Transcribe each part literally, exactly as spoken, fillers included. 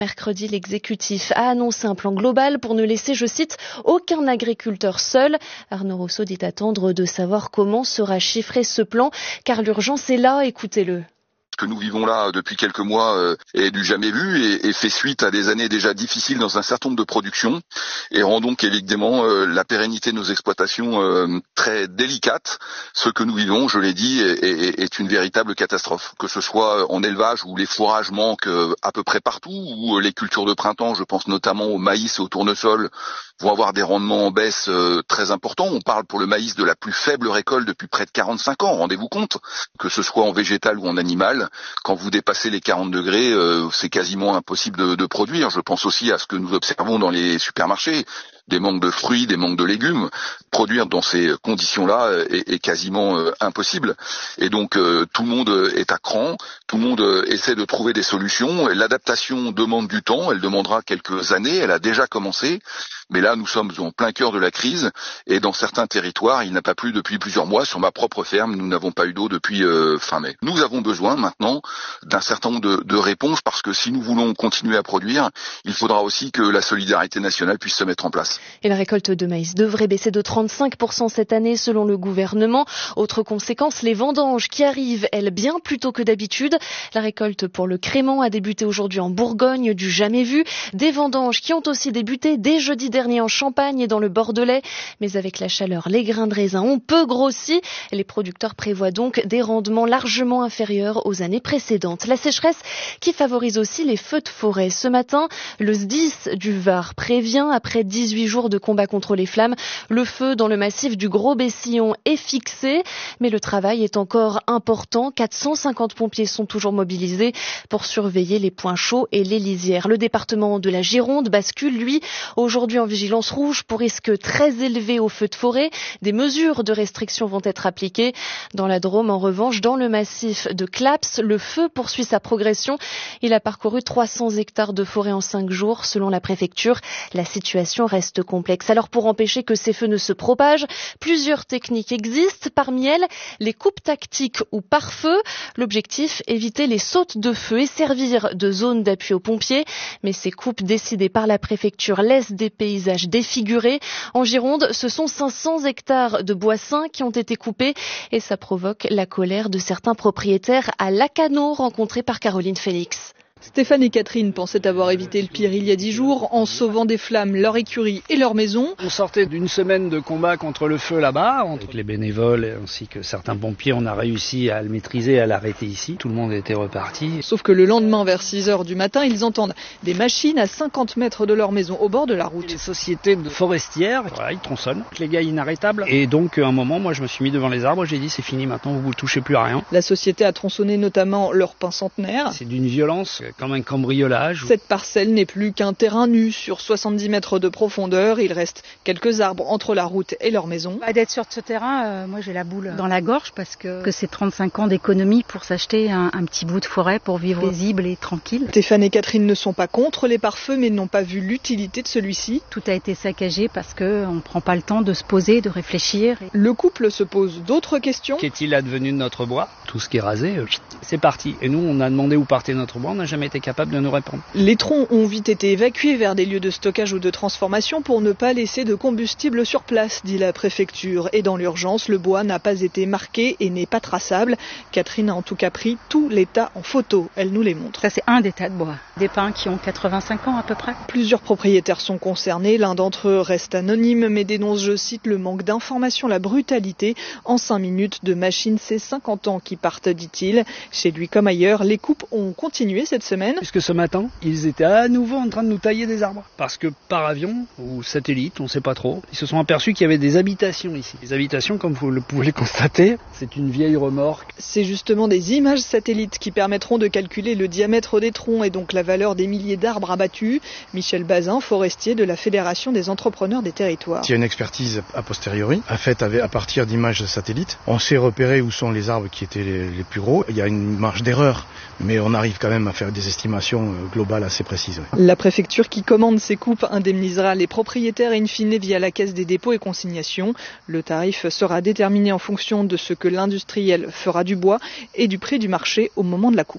Mercredi, l'exécutif a annoncé un plan global pour ne laisser, je cite, aucun agriculteur seul. Arnaud Rousseau dit attendre de savoir comment sera chiffré ce plan, car l'urgence est là, écoutez-le. Ce que nous vivons là depuis quelques mois euh, est du jamais vu et, et fait suite à des années déjà difficiles dans un certain nombre de productions et rend donc évidemment euh, la pérennité de nos exploitations euh, très délicate. Ce que nous vivons, je l'ai dit, est, est, est une véritable catastrophe. Que ce soit en élevage où les fourrages manquent euh, à peu près partout, ou les cultures de printemps, je pense notamment au maïs et au tournesol, vont avoir des rendements en baisse euh, très importants. On parle pour le maïs de la plus faible récolte depuis près de quarante-cinq ans, rendez-vous compte, que ce soit en végétal ou en animal. Quand vous dépassez les quarante degrés, euh, c'est quasiment impossible de, de produire. Je pense aussi à ce que nous observons dans les supermarchés, des manques de fruits, des manques de légumes. Produire dans ces conditions-là est, est quasiment euh, impossible. Et donc euh, tout le monde est à cran, tout le monde euh, essaie de trouver des solutions. L'adaptation demande du temps, elle demandera quelques années, elle a déjà commencé. Mais là, nous sommes en plein cœur de la crise et dans certains territoires, il n'a pas plu depuis plusieurs mois. Sur ma propre ferme, nous n'avons pas eu d'eau depuis euh, fin mai. Nous avons besoin maintenant d'un certain nombre de, de réponses parce que si nous voulons continuer à produire, il faudra aussi que la solidarité nationale puisse se mettre en place. Et la récolte de maïs devrait baisser de trente-cinq pour cent cette année selon le gouvernement. Autre conséquence, les vendanges qui arrivent, elles, bien plus tôt que d'habitude. La récolte pour le crément a débuté aujourd'hui en Bourgogne, du jamais vu. Des vendanges qui ont aussi débuté dès jeudi dernier en Champagne et dans le Bordelais. Mais avec la chaleur, les grains de raisin ont peu grossi. Les producteurs prévoient donc des rendements largement inférieurs aux années précédentes. La sécheresse qui favorise aussi les feux de forêt. Ce matin, le S D I S du Var prévient, après dix-huit jours de combat contre les flammes, le feu dans le massif du Gros-Bessillon est fixé. Mais le travail est encore important. quatre cent cinquante pompiers sont toujours mobilisés pour surveiller les points chauds et les lisières. Le département de la Gironde bascule, lui, aujourd'hui en vigilance rouge pour risque très élevé aux feux de forêt. Des mesures de restriction vont être appliquées. Dans la Drôme, en revanche, dans le massif de Claps, le feu poursuit sa progression. Il a parcouru trois cents hectares de forêt en cinq jours. Selon la préfecture, la situation reste complexe. Alors, pour empêcher que ces feux ne se propagent, plusieurs techniques existent. Parmi elles, les coupes tactiques ou pare-feu. L'objectif, éviter les sautes de feu et servir de zone d'appui aux pompiers. Mais ces coupes décidées par la préfecture laissent des paysages défigurés. En Gironde, ce sont cinq cents hectares de bois sains qui ont été coupés et ça provoque la colère de certains propriétaires à Lacanau, rencontrés par Caroline Félix. Stéphane et Catherine pensaient avoir évité le pire il y a dix jours en sauvant des flammes leur écurie et leur maison. On sortait d'une semaine de combat contre le feu là-bas. Avec les bénévoles ainsi que certains pompiers, on a réussi à le maîtriser, à l'arrêter ici. Tout le monde était reparti. Sauf que le lendemain, vers six heures du matin, ils entendent des machines à cinquante mètres de leur maison, au bord de la route. Les sociétés de forestières, voilà, ils tronçonnent. Les gars inarrêtables. Et donc, à un moment, moi, je me suis mis devant les arbres. J'ai dit, c'est fini maintenant, vous ne touchez plus à rien. La société a tronçonné notamment leur pin centenaire. C'est d'une violence comme un cambriolage. Cette parcelle n'est plus qu'un terrain nu sur soixante-dix mètres de profondeur. Il reste quelques arbres entre la route et leur maison. Bah, d'être sur ce terrain, euh, moi j'ai la boule dans la gorge parce que, que c'est trente-cinq ans d'économie pour s'acheter un, un petit bout de forêt pour vivre paisible et tranquille. Stéphane et Catherine ne sont pas contre les pare-feux mais n'ont pas vu l'utilité de celui-ci. Tout a été saccagé parce qu'on ne prend pas le temps de se poser, de réfléchir. Le couple se pose d'autres questions. Qu'est-il advenu de notre bois? Tout ce qui est rasé, euh, c'est parti. Et nous, on a demandé où partait notre bois, on n'a jamais été capable de nous répondre. Les troncs ont vite été évacués vers des lieux de stockage ou de transformation pour ne pas laisser de combustible sur place, dit la préfecture. Et dans l'urgence, le bois n'a pas été marqué et n'est pas traçable. Catherine a en tout cas pris tout les tas en photo. Elle nous les montre. Ça, c'est un des tas de bois. Des pins qui ont quatre-vingt-cinq ans à peu près. Plusieurs propriétaires sont concernés. L'un d'entre eux reste anonyme mais dénonce, je cite, le manque d'information, la brutalité. En cinq minutes de machines, c'est cinquante ans qui partent, dit-il. Chez lui comme ailleurs, les coupes ont continué cette semaine. Puisque ce matin, ils étaient à nouveau en train de nous tailler des arbres. Parce que par avion ou satellite, on ne sait pas trop, ils se sont aperçus qu'il y avait des habitations ici. Les habitations, comme vous le pouvez le constater, c'est une vieille remorque. C'est justement des images satellites qui permettront de calculer le diamètre des troncs et donc la valeur des milliers d'arbres abattus. Michel Bazin, forestier de la Fédération des entrepreneurs des territoires. Il y a une expertise a posteriori, à faite à partir d'images satellites. On sait repérer où sont les arbres qui étaient les, les plus gros. Il y a une marge d'erreur, mais on arrive quand même à faire des estimations globales assez précises. Oui. La préfecture qui commande ces coupes indemnisera les propriétaires in fine via la caisse des dépôts et consignations. Le tarif sera déterminé en fonction de ce que l'industriel fera du bois et du prix du marché au moment de la coupe.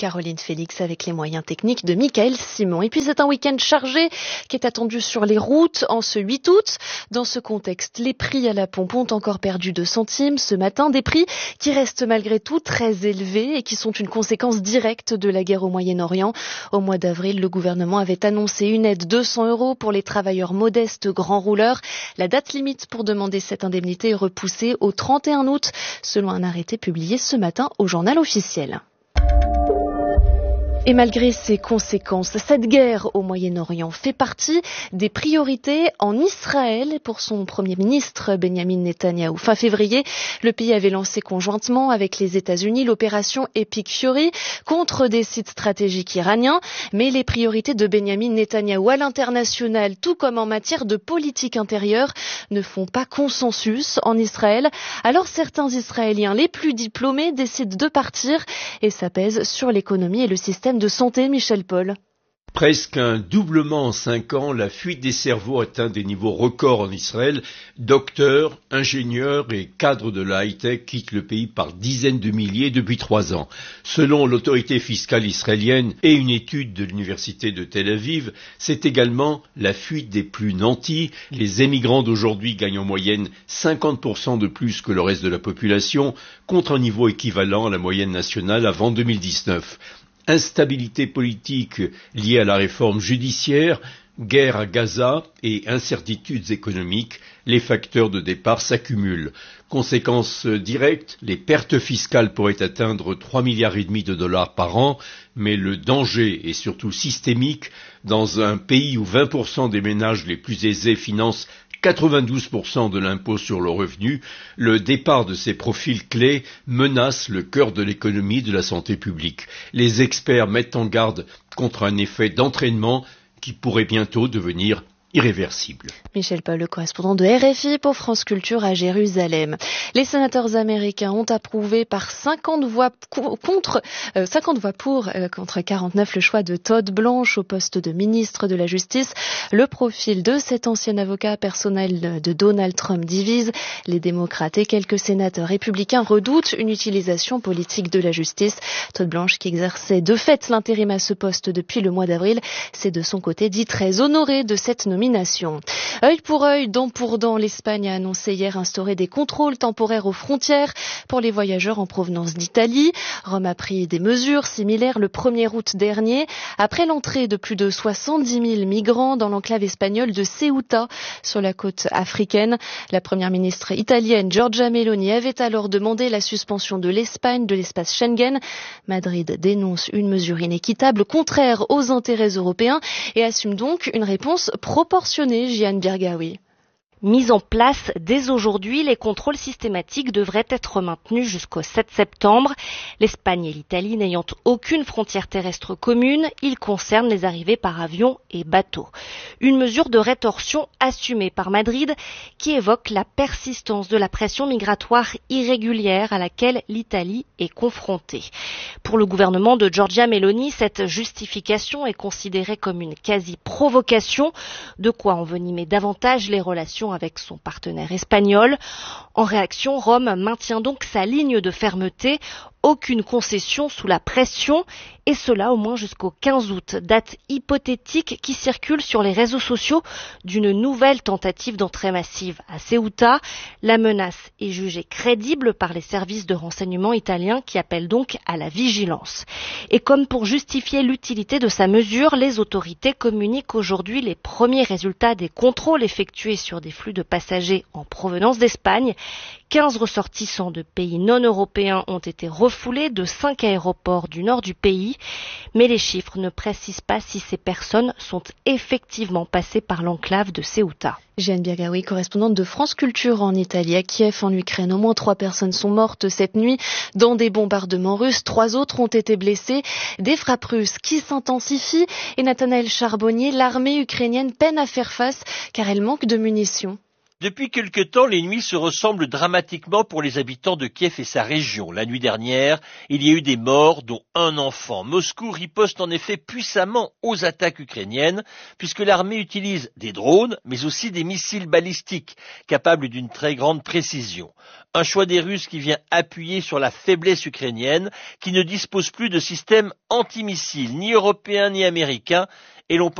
Caroline Félix avec les moyens techniques de Michael Simon. Et puis c'est un week-end chargé qui est attendu sur les routes en ce huit août. Dans ce contexte, les prix à la pompe ont encore perdu deux centimes ce matin. Des prix qui restent malgré tout très élevés et qui sont une conséquence directe de la guerre au Moyen-Orient. Au mois d'avril, le gouvernement avait annoncé une aide de deux cents euros pour les travailleurs modestes grands rouleurs. La date limite pour demander cette indemnité est repoussée au trente et un août, selon un arrêté publié ce matin au journal officiel. Et malgré ses conséquences, cette guerre au Moyen-Orient fait partie des priorités en Israël pour son Premier ministre Benjamin Netanyahou. Fin février, le pays avait lancé conjointement avec les États-Unis l'opération Epic Fury contre des sites stratégiques iraniens. Mais les priorités de Benjamin Netanyahou à l'international, tout comme en matière de politique intérieure, ne font pas consensus en Israël. Alors certains Israéliens les plus diplômés décident de partir et ça pèse sur l'économie et le système de santé. Michel Paul. Presque un doublement en cinq ans, la fuite des cerveaux atteint des niveaux records en Israël. Docteurs, ingénieurs et cadres de la high-tech quittent le pays par dizaines de milliers depuis trois ans. Selon l'autorité fiscale israélienne et une étude de l'université de Tel Aviv, c'est également la fuite des plus nantis. Les émigrants d'aujourd'hui gagnent en moyenne cinquante pour cent de plus que le reste de la population, contre un niveau équivalent à la moyenne nationale avant deux mille dix-neuf. Instabilité politique liée à la réforme judiciaire, guerre à Gaza et incertitudes économiques, les facteurs de départ s'accumulent. Conséquence directe, les pertes fiscales pourraient atteindre trois milliards et demi de dollars par an, mais le danger est surtout systémique dans un pays où vingt pour cent des ménages les plus aisés financent quatre-vingt-douze pour cent de l'impôt sur le revenu, le départ de ces profils clés menace le cœur de l'économie et de la santé publique. Les experts mettent en garde contre un effet d'entraînement qui pourrait bientôt devenir irréversible. Michel Paul, le correspondant de R F I pour France Culture à Jérusalem. Les sénateurs américains ont approuvé par cinquante voix contre, euh, cinquante voix pour, euh, contre quarante-neuf le choix de Todd Blanche au poste de ministre de la Justice. Le profil de cet ancien avocat personnel de Donald Trump divise. Les démocrates et quelques sénateurs républicains redoutent une utilisation politique de la justice. Todd Blanche, qui exerçait de fait l'intérim à ce poste depuis le mois d'avril, s'est de son côté dit très honoré de cette nomination. Œil pour œil, dent pour dent, l'Espagne a annoncé hier instaurer des contrôles temporaires aux frontières pour les voyageurs en provenance d'Italie. Rome a pris des mesures similaires le premier août dernier, après l'entrée de plus de soixante-dix mille migrants dans l'enclave espagnole de Ceuta, sur la côte africaine. La première ministre italienne Giorgia Meloni avait alors demandé la suspension de l'Espagne de l'espace Schengen. Madrid dénonce une mesure inéquitable, contraire aux intérêts européens et assume donc une réponse proportionnée. Proportionné, Jeanne Birgaoui. Mis en place dès aujourd'hui, les contrôles systématiques devraient être maintenus jusqu'au sept septembre. L'Espagne et l'Italie n'ayant aucune frontière terrestre commune, ils concernent les arrivées par avion et bateau. Une mesure de rétorsion assumée par Madrid qui évoque la persistance de la pression migratoire irrégulière à laquelle l'Italie est confrontée. Pour le gouvernement de Giorgia Meloni, cette justification est considérée comme une quasi-provocation, de quoi envenimer davantage les relations avec son partenaire espagnol. En réaction, Rome maintient donc sa ligne de fermeté, aucune concession sous la pression, et cela au moins jusqu'au quinze août, date hypothétique qui circule sur les réseaux sociaux d'une nouvelle tentative d'entrée massive à Ceuta. La menace est jugée crédible par les services de renseignement italiens qui appellent donc à la vigilance. Et comme pour justifier l'utilité de sa mesure, les autorités communiquent aujourd'hui les premiers résultats des contrôles effectués sur des flux de passagers en provenance d'Espagne. quinze ressortissants de pays non européens ont été refoulés de cinq aéroports du nord du pays, mais les chiffres ne précisent pas si ces personnes sont effectivement passées par l'enclave de Ceuta. Jeanne Birgaoui, correspondante de France Culture en Italie. À Kiev, en Ukraine, au moins trois personnes sont mortes cette nuit dans des bombardements russes. Trois autres ont été blessées. Des frappes russes qui s'intensifient. Et Nathanaël Charbonnier, l'armée ukrainienne peine à faire face car elle manque de munitions. Depuis quelque temps, les nuits se ressemblent dramatiquement pour les habitants de Kiev et sa région. La nuit dernière, il y a eu des morts, dont un enfant. Moscou riposte en effet puissamment aux attaques ukrainiennes, puisque l'armée utilise des drones, mais aussi des missiles balistiques, capables d'une très grande précision. Un choix des Russes qui vient appuyer sur la faiblesse ukrainienne, qui ne dispose plus de systèmes antimissiles, ni européens ni américains, et l'on pense